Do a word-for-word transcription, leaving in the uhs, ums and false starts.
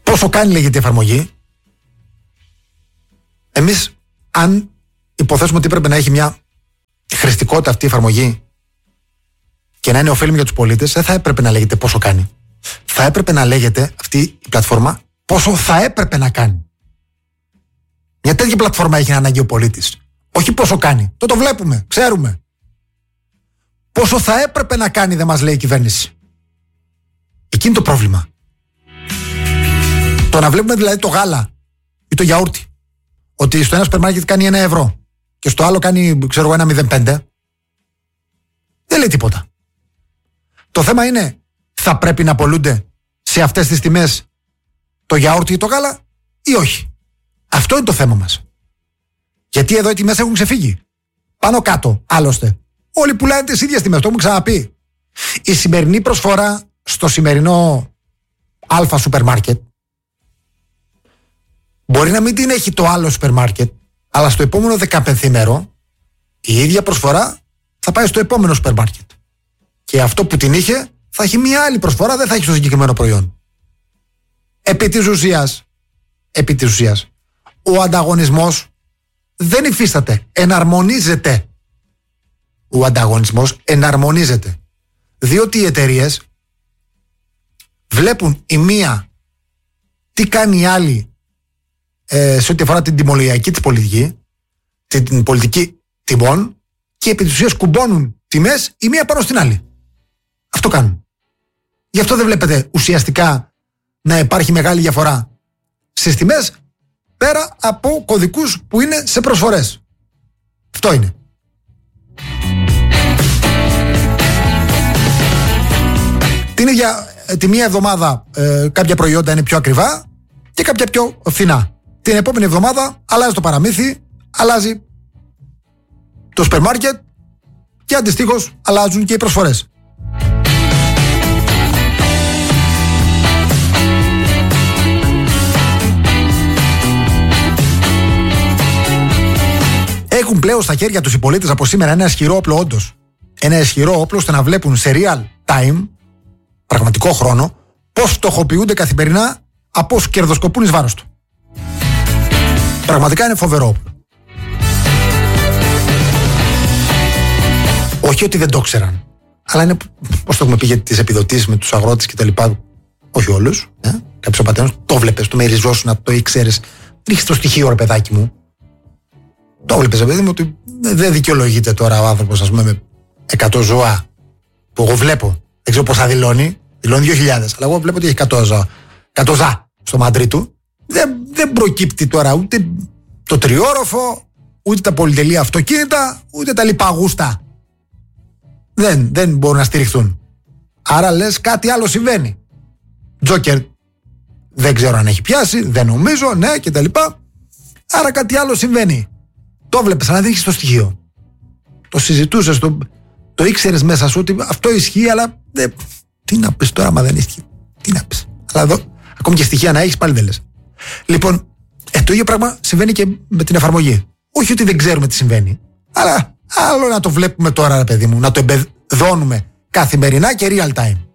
πόσο κάνει λέγεται η εφαρμογή. Εμείς, αν υποθέσουμε ότι πρέπει να έχει μια χρηστικότητα αυτή η εφαρμογή και να είναι ωφέλιμη για τους πολίτες, δεν θα έπρεπε να λέγεται πόσο κάνει. Θα έπρεπε να λέγεται αυτή η πλατφόρμα πόσο θα έπρεπε να κάνει. Μια τέτοια πλατφόρμα έχει ανάγκη ο πολίτης. Όχι πόσο κάνει. Το το βλέπουμε, ξέρουμε. Πόσο θα έπρεπε να κάνει δεν μας λέει η κυβέρνηση. Εκεί είναι το πρόβλημα. Το να βλέπουμε δηλαδή το γάλα ή το γιαούρτι, ότι στο ένα σούπερ μάρκετ κάνει ένα ευρώ και στο άλλο κάνει, ξέρω εγώ, ένα μηδέν κόμμα πέντε, δεν λέει τίποτα. Το θέμα είναι, θα πρέπει να πωλούνται σε αυτές τις τιμές το γιαούρτι ή το γάλα ή όχι. Αυτό είναι το θέμα μας. Γιατί εδώ οι τιμές έχουν ξεφύγει. Πάνω κάτω, άλλωστε. Όλοι πουλάνε τις ίδιες τιμές, το έχουμε ξαναπεί. Η σημερινή προσφορά στο σημερινό αλφα σούπερ μάρκετ μπορεί να μην την έχει το άλλο σούπερ μάρκετ, αλλά στο επόμενο δεκαπενθήμερο η ίδια προσφορά θα πάει στο επόμενο σούπερ μάρκετ. Και αυτό που την είχε θα έχει μια άλλη προσφορά, δεν θα έχει στο συγκεκριμένο προϊόν. Επί της ουσίας, επί της ουσίας, ο ανταγωνισμός δεν υφίσταται, εναρμονίζεται. Ο ανταγωνισμός εναρμονίζεται. Διότι οι εταιρείες βλέπουν η μία τι κάνει η άλλη ε, σε ό,τι αφορά την τιμολογιακή της πολιτική, την, την πολιτική τιμών, και επί της ουσίας κουμπώνουν τιμές η μία πάνω στην άλλη. Αυτό κάνουν. Γι' αυτό δεν βλέπετε ουσιαστικά να υπάρχει μεγάλη διαφορά στις τιμές πέρα από κωδικούς που είναι σε προσφορές. Αυτό είναι. Την ίδια τη μία εβδομάδα ε, κάποια προϊόντα είναι πιο ακριβά και κάποια πιο φθηνά. Την επόμενη εβδομάδα αλλάζει το παραμύθι, αλλάζει το σούπερ μάρκετ και αντιστοίχως αλλάζουν και οι προσφορές. Έχουν πλέον στα χέρια τους οι πολίτες από σήμερα ένα ισχυρό όπλο, όντως. Ένα ισχυρό όπλο ώστε να βλέπουν σε real time, πραγματικό χρόνο, πώς φτωχοποιούνται καθημερινά από όσους κερδοσκοπούν εις βάρος του. Πραγματικά είναι φοβερό όπλο. Όχι ότι δεν το ξέραν, αλλά είναι, πώς το έχουμε πει για τις επιδοτήσεις με τους αγρότες και τα λοιπά. Όχι όλους. Ε? Κάποιος ο πατέρας το βλέπεις, το μεριζόσουν, να το ήξερες. Ρίχνεις το στοιχείο, ρε παιδάκι μου. Το βλέπεις, παιδί μου, ότι δεν δικαιολογείται τώρα ο άνθρωπος, ας πούμε, με εκατό ζώα που εγώ βλέπω. Δεν ξέρω πόσα δηλώνει. Δηλώνει δύο χιλιάδες. Αλλά εγώ βλέπω ότι έχει εκατό ζώα. εκατό ζά στο μαντρί του. Δεν, δεν προκύπτει τώρα ούτε το τριόροφο, ούτε τα πολυτελεία αυτοκίνητα, ούτε τα λοιπά γούστα. Δεν, δεν μπορούν να στηριχθούν. Άρα λες κάτι άλλο συμβαίνει. Τζόκερ δεν ξέρω αν έχει πιάσει, δεν νομίζω, ναι, και τα λοιπά. Άρα κάτι άλλο συμβαίνει. Το βλέπεις, αλλά δεν έχεις το στοιχείο. Το συζητούσες, το, το ήξερες μέσα σου ότι αυτό ισχύει, αλλά δεν, τι να πεις τώρα, μα δεν ισχύει. Τι να πεις. Αλλά εδώ, ακόμη και στοιχεία να έχεις, πάλι δεν λες. Λοιπόν, ε, το ίδιο πράγμα συμβαίνει και με την εφαρμογή. Όχι ότι δεν ξέρουμε τι συμβαίνει, αλλά άλλο να το βλέπουμε τώρα, ρε παιδί μου, να το εμπεδώνουμε καθημερινά και real time.